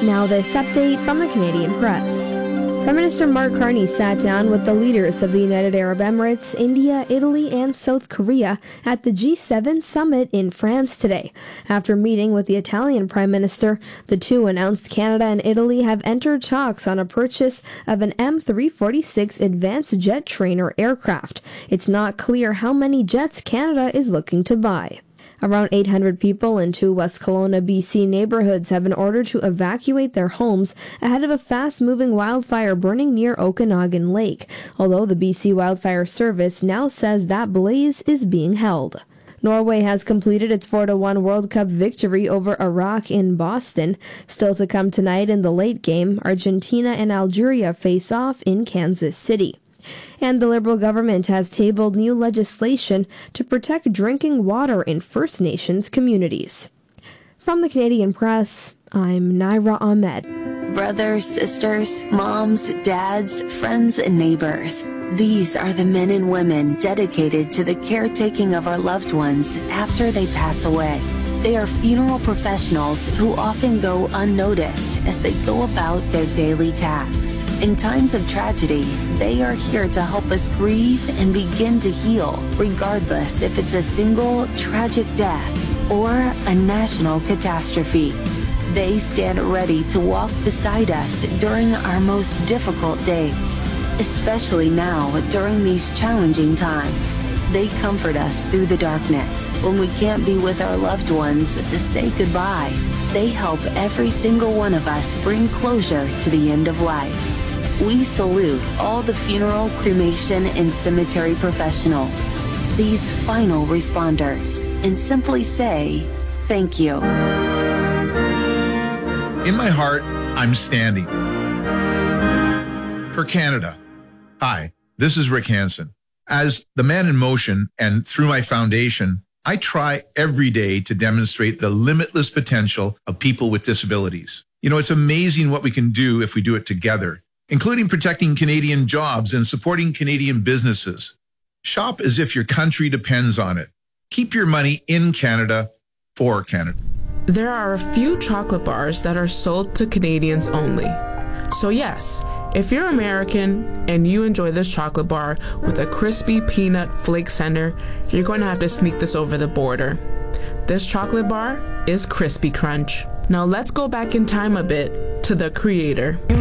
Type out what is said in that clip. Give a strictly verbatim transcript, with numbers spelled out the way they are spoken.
Now this update from the Canadian Press. Prime Minister Mark Carney sat down with the leaders of the United Arab Emirates, India, Italy, and South Korea at the G seven summit in France today. After meeting with the Italian Prime Minister, the two announced Canada and Italy have entered talks on a purchase of an M three forty-six Advanced Jet Trainer aircraft. It's not clear how many jets Canada is looking to buy. Around eight hundred people in two West Kelowna, B C neighborhoods have been ordered to evacuate their homes ahead of a fast-moving wildfire burning near Okanagan Lake, although the B C Wildfire Service now says that blaze is being held. Norway has completed its four to one World Cup victory over Iraq in Boston. Still to come tonight in the late game, Argentina and Algeria face off in Kansas City. And the Liberal government has tabled new legislation to protect drinking water in First Nations communities. From the Canadian Press, I'm Naira Ahmed. Brothers, sisters, moms, dads, friends, and neighbors. These are the men and women dedicated to the caretaking of our loved ones after they pass away. They are funeral professionals who often go unnoticed as they go about their daily tasks. In times of tragedy, they are here to help us grieve and begin to heal, regardless if it's a single tragic death or a national catastrophe. They stand ready to walk beside us during our most difficult days, especially now during these challenging times. They comfort us through the darkness when we can't be with our loved ones to say goodbye. They help every single one of us bring closure to the end of life. We salute all the funeral, cremation, and cemetery professionals, these final responders, and simply say, thank you. In my heart, I'm standing for Canada. Hi, this is Rick Hansen. As the Man in Motion and through my foundation, I try every day to demonstrate the limitless potential of people with disabilities. You know, it's amazing what we can do if we do it together, including protecting Canadian jobs and supporting Canadian businesses. Shop as if your country depends on it. Keep your money in Canada for Canada. There are a few chocolate bars that are sold to Canadians only. So yes, if you're American and you enjoy this chocolate bar with a crispy peanut flake center, you're going to have to sneak this over the border. This chocolate bar is Crispy Crunch. Now let's go back in time a bit to the creator.